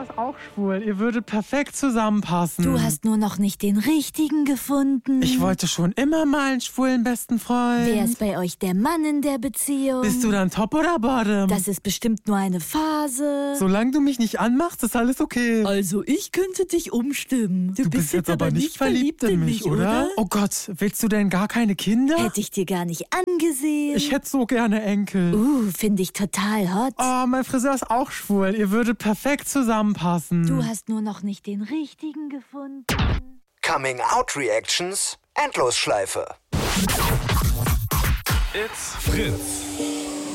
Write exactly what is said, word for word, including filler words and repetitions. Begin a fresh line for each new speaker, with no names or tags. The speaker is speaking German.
Friseur ist auch schwul. Ihr würdet perfekt zusammenpassen.
Du hast nur noch nicht den richtigen gefunden.
Ich wollte schon immer mal einen schwulen besten Freund.
Wer ist bei euch der Mann in der Beziehung?
Bist du dann Top oder Bottom?
Das ist bestimmt nur eine Phase.
Solange du mich nicht anmachst, ist alles okay.
Also ich könnte dich umstimmen. Du,
Du bist jetzt aber nicht verliebt in mich, oder? Oh Gott, willst du denn gar keine Kinder?
Hätte ich dir gar nicht angesehen.
Ich hätte so gerne Enkel.
Uh, finde ich total hot.
Oh, mein Friseur ist auch schwul. Ihr würdet perfekt zusammenpassen.
Du hast nur noch nicht den richtigen gefunden.
Coming Out Reactions, Endlosschleife.
It's Fritz.